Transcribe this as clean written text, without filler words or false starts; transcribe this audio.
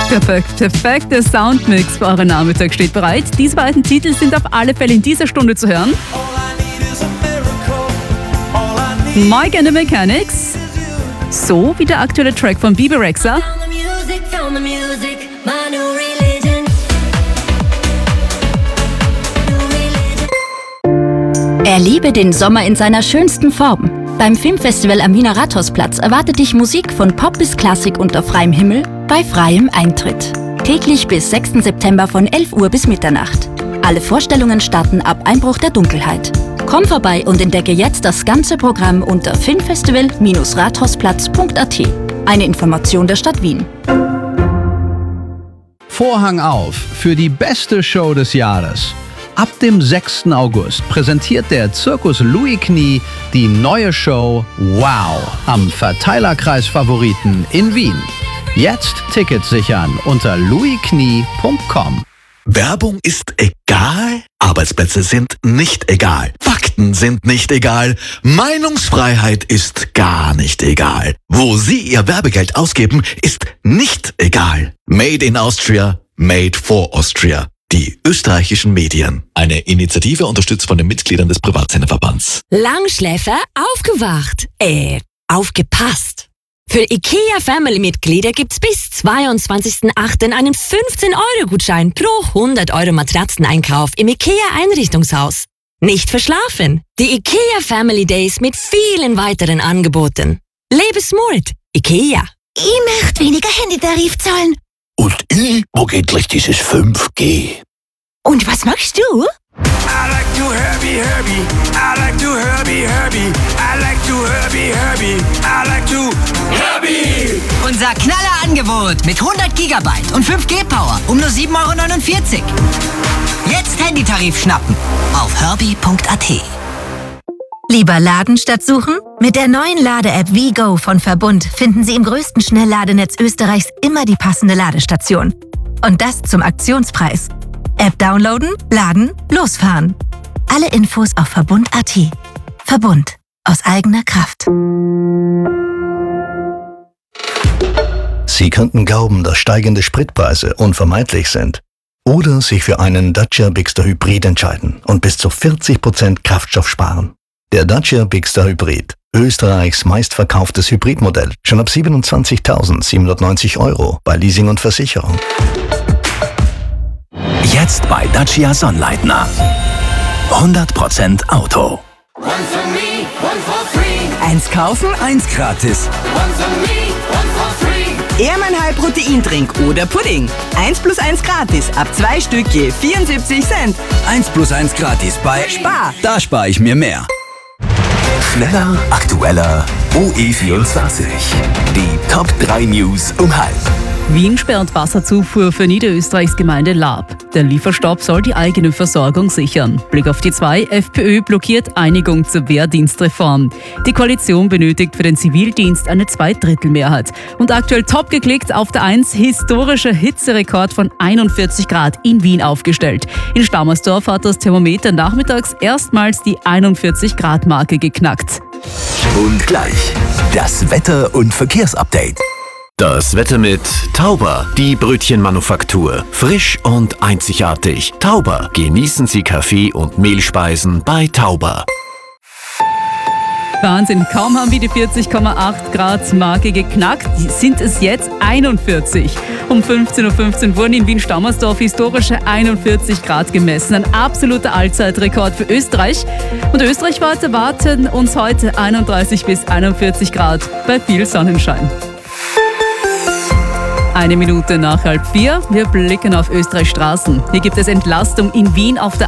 Perfekter Soundmix für euren Nachmittag steht bereit. Diese beiden Titel sind auf alle Fälle in dieser Stunde zu hören. Mike and the Mechanics, so wie der aktuelle Track von Bebe Rexha. Erlebe den Sommer in seiner schönsten Form. Beim Filmfestival am Wiener Rathausplatz erwartet dich Musik von Pop bis Klassik unter freiem Himmel bei freiem Eintritt. Täglich bis 6. September von 11 Uhr bis Mitternacht. Alle Vorstellungen starten ab Einbruch der Dunkelheit. Komm vorbei und entdecke jetzt das ganze Programm unter filmfestival-rathausplatz.at. Eine Information der Stadt Wien. Vorhang auf für die beste Show des Jahres. Ab dem 6. August präsentiert der Zirkus Louis Knie die neue Show Wow am Verteilerkreis Favoriten in Wien. Jetzt Tickets sichern unter louisknie.com. Werbung ist egal, Arbeitsplätze sind nicht egal, Fakten sind nicht egal, Meinungsfreiheit ist gar nicht egal. Wo Sie Ihr Werbegeld ausgeben, ist nicht egal. Made in Austria, made for Austria. Die österreichischen Medien. Eine Initiative unterstützt von den Mitgliedern des Privatsenderverbands. Langschläfer aufgewacht. Aufgepasst. Für IKEA Family-Mitglieder gibt's bis 22.08. einen 15-Euro-Gutschein pro 100 Euro Matratzeneinkauf im IKEA-Einrichtungshaus. Nicht verschlafen. Die IKEA Family Days mit vielen weiteren Angeboten. Lebe smart. IKEA. Ich möchte weniger Handytarif zahlen. Und ich mag endlich dieses 5G. Und was magst du? I like to Herbie. I like to Herbie. I like to Herbie. I like to Herbie. Unser Knallerangebot mit 100 GB und 5G-Power um nur 7,49 €. Jetzt Handytarif schnappen auf herbie.at. Lieber laden statt suchen? Mit der neuen Lade-App WeGo von Verbund finden Sie im größten Schnellladenetz Österreichs immer die passende Ladestation. Und das zum Aktionspreis. App downloaden, laden, losfahren. Alle Infos auf Verbund.at. Verbund. Aus eigener Kraft. Sie könnten glauben, dass steigende Spritpreise unvermeidlich sind. Oder sich für einen Dacia Bigster Hybrid entscheiden und bis zu 40% Kraftstoff sparen. Der Dacia Bigster Hybrid, Österreichs meistverkauftes Hybridmodell, schon ab 27.790 € bei Leasing und Versicherung. Jetzt bei Dacia Sonnleitner. 100% Auto. Eins kaufen, eins gratis. Ehrmann Proteindrink oder Pudding. 1+1 gratis, ab 2 Stück je 74 Cent. 1+1 gratis bei Spar. Da spare ich mir mehr. Schneller, aktueller, OE24. Die Top 3 News um 12:30. Wien sperrt Wasserzufuhr für Niederösterreichs Gemeinde Laab. Der Lieferstopp soll die eigene Versorgung sichern. Blick auf die 2, FPÖ blockiert Einigung zur Wehrdienstreform. Die Koalition benötigt für den Zivildienst eine Zweidrittelmehrheit. Und aktuell top geklickt auf der 1, historischer Hitzerekord von 41 Grad in Wien aufgestellt. In Stammersdorf hat das Thermometer nachmittags erstmals die 41-Grad-Marke geknackt. Und gleich das Wetter- und Verkehrsupdate. Das Wetter mit Tauber, die Brötchenmanufaktur. Frisch und einzigartig. Tauber, genießen Sie Kaffee und Mehlspeisen bei Tauber. Wahnsinn, kaum haben wir die 40,8 Grad Marke geknackt, sind es jetzt 41. Um 15:15 Uhr wurden in Wien-Stammersdorf historische 41 Grad gemessen. Ein absoluter Allzeitrekord für Österreich. Und Österreichweite erwarten uns heute 31 bis 41 Grad bei viel Sonnenschein. 1 Minute nach 3:30. Wir blicken auf Österreichs Straßen. Hier gibt es Entlastung in Wien auf der